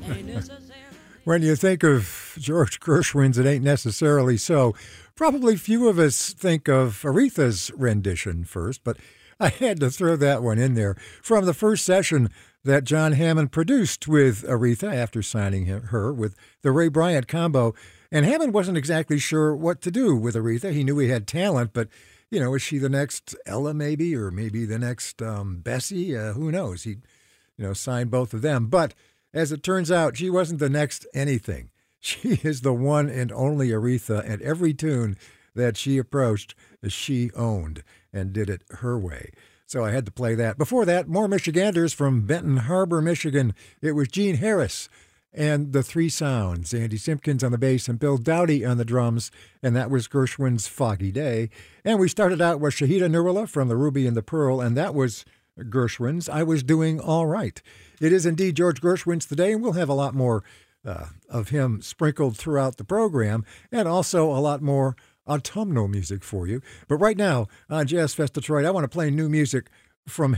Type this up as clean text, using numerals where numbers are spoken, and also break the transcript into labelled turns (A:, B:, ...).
A: When you think of George Gershwin's It Ain't Necessarily So, probably few of us think of Aretha's rendition first, but I had to throw that one in there from the first session that John Hammond produced with Aretha after signing her with the Ray Bryant combo. And Hammond wasn't exactly sure what to do with Aretha. He knew he had talent, but, is she the next Ella maybe, or maybe the next Bessie? Who knows? He, signed both of them. But as it turns out, she wasn't the next anything. She is the one and only Aretha, and every tune that she approached, she owned and did it her way. So I had to play that. Before that, more Michiganders from Benton Harbor, Michigan. It was Gene Harris and the Three Sounds, Andy Simpkins on the bass and Bill Dowdy on the drums, and that was Gershwin's Foggy Day. And we started out with Shahida Nurullah from the Ruby and the Pearl, and that was Gershwin's I Was Doing All Right. It is indeed George Gershwin's today, and we'll have a lot more of him sprinkled throughout the program, and also a lot more autumnal music for you. But right now on Jazz Fest Detroit, I want to play new music from